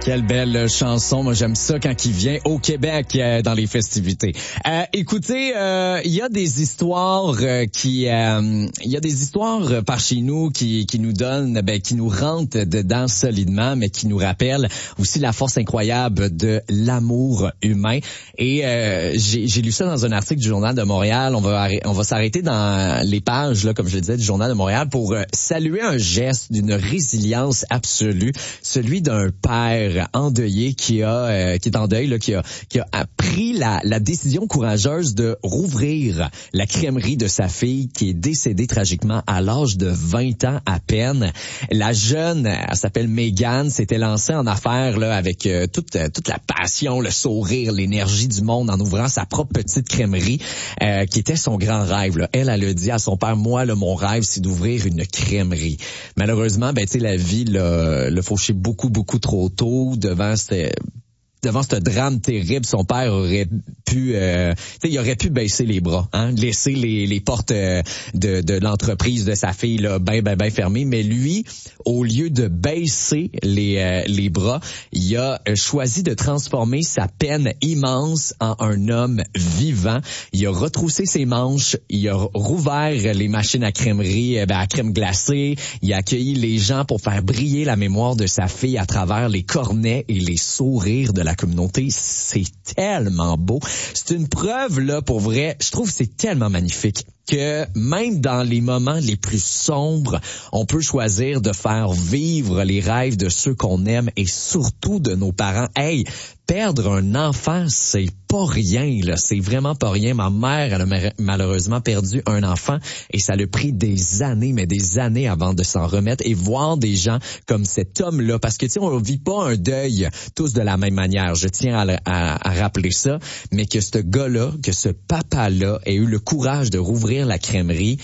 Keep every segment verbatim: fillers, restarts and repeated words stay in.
Quelle belle chanson. Moi, j'aime ça quand il vient au Québec euh, dans les festivités. Euh, écoutez, il euh, y a des histoires euh, qui... Il euh, y a des histoires par chez nous qui, qui nous donnent, ben, qui nous rentrent dedans solidement, mais qui nous rappellent aussi la force incroyable de l'amour humain. Et euh, j'ai, j'ai lu ça dans un article du Journal de Montréal. On va, on va s'arrêter dans les pages, là, comme je le disais, du Journal de Montréal pour euh, saluer un geste d'une résilience absolue, celui d'un père endeuillé qui a euh, qui est en deuil là, qui a qui a pris la la décision courageuse de rouvrir la crèmerie de sa fille qui est décédée tragiquement à l'âge de vingt ans à peine. La jeune, elle s'appelle Megan, s'était lancée en affaires là avec euh, toute euh, toute la passion, le sourire, l'énergie du monde en ouvrant sa propre petite crèmerie euh, qui était son grand rêve là. Elle elle a dit à son père, moi là, mon rêve c'est d'ouvrir une crèmerie. Malheureusement, ben tu sais la vie l'a l'a fauché beaucoup beaucoup trop tôt. Devant cette devant ce drame terrible, son père aurait pu euh, il aurait pu baisser les bras, hein, laisser les les portes euh, de de l'entreprise de sa fille là ben ben ben fermées, mais lui, au lieu de baisser les euh, les bras, il a choisi de transformer sa peine immense en un homme vivant. Il a retroussé ses manches, il a rouvert les machines à crèmerie, ben à crème glacée, il a accueilli les gens pour faire briller la mémoire de sa fille à travers les cornets et les sourires de la communauté. C'est tellement beau. C'est une preuve, là, pour vrai. Je trouve que c'est tellement magnifique que même dans les moments les plus sombres, on peut choisir de faire vivre les rêves de ceux qu'on aime et surtout de nos parents. Hey, perdre un enfant, c'est pas rien, là. C'est vraiment pas rien. Ma mère, elle a malheureusement perdu un enfant et ça l'a pris des années, mais des années avant de s'en remettre et voir des gens comme cet homme-là. Parce que, tu sais, on vit pas un deuil tous de la même manière. Je tiens à, à, à rappeler ça. Mais que ce gars-là, que ce papa-là ait eu le courage de rouvrir la crèmerie,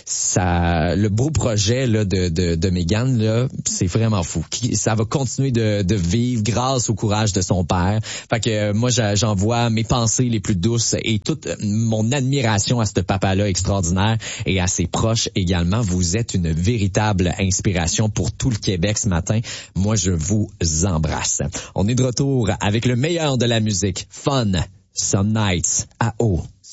ça, le beau projet là de de, de Megan là, c'est vraiment fou. Ça va continuer de, de vivre grâce au courage de son père. Fait que euh, moi j'envoie mes pensées les plus douces et toute mon admiration à ce papa-là extraordinaire et à ses proches également. Vous êtes une véritable inspiration pour tout le Québec ce matin. Moi je vous embrasse. On est de retour avec le meilleur de la musique, Fun, Some Nights à eau.